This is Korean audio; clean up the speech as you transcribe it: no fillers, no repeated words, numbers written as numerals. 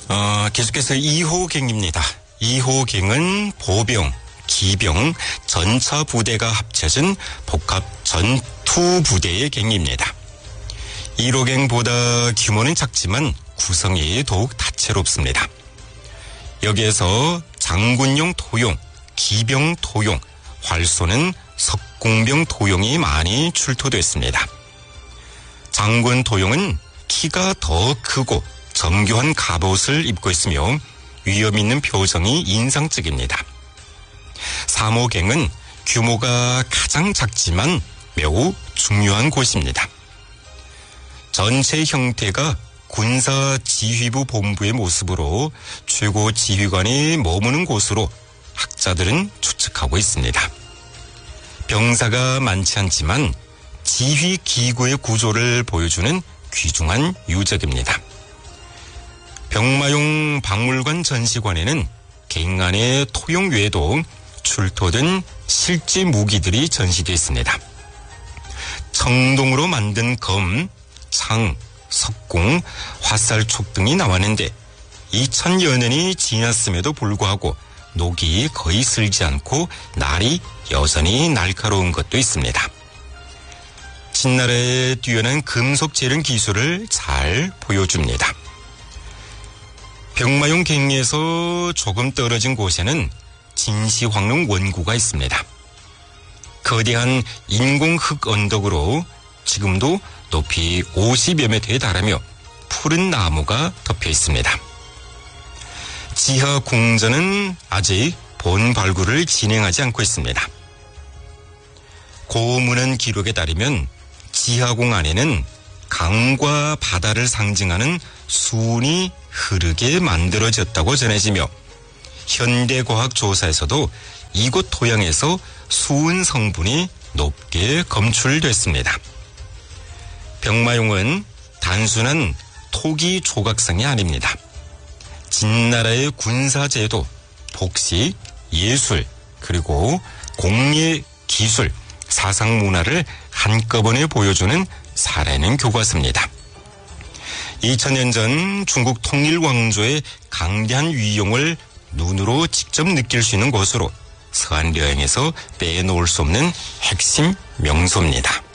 계속해서 2호갱입니다. 2호갱은 보병, 기병, 전차 부대가 합쳐진 복합 전투 부대의 갱입니다. 1호갱보다 규모는 작지만 구성이 더욱 다채롭습니다. 여기에서 장군용 토용, 기병 토용, 활쏘는 석궁병 토용이 많이 출토됐습니다. 장군 토용은 키가 더 크고 정교한 갑옷을 입고 있으며 위험 있는 표정이 인상적입니다. 3호갱은 규모가 가장 작지만 매우 중요한 곳입니다. 전체 형태가 군사지휘부 본부의 모습으로 최고 지휘관이 머무는 곳으로 학자들은 추측하고 있습니다. 병사가 많지 않지만 지휘 기구의 구조를 보여주는 귀중한 유적입니다. 병마용 박물관 전시관에는 갱 안의 토용 외에도 출토된 실제 무기들이 전시되어 있습니다. 청동으로 만든 검, 창, 석궁, 화살촉 등이 나왔는데 2000여 년이 지났음에도 불구하고 녹이 거의 슬지 않고 날이 여전히 날카로운 것도 있습니다. 진나라의 뛰어난 금속 재련 기술을 잘 보여줍니다. 병마용 갱에서 조금 떨어진 곳에는 진시황릉 원구가 있습니다. 거대한 인공 흙 언덕으로 지금도 높이 50여 미터에 달하며 푸른 나무가 덮여 있습니다. 지하 궁전은 아직 본 발굴을 진행하지 않고 있습니다. 고문헌 기록에 따르면 지하궁 안에는 강과 바다를 상징하는 수운이 흐르게 만들어졌다고 전해지며 현대과학 조사에서도 이곳 토양에서 수은 성분이 높게 검출됐습니다. 병마용은 단순한 토기 조각상이 아닙니다. 진나라의 군사제도, 복식, 예술, 그리고 공예 기술, 사상 문화를 한꺼번에 보여주는 살아있는 교과서입니다. 2000년 전 중국 통일왕조의 강대한 위용을 눈으로 직접 느낄 수 있는 곳으로 서안 여행에서 빼놓을 수 없는 핵심 명소입니다.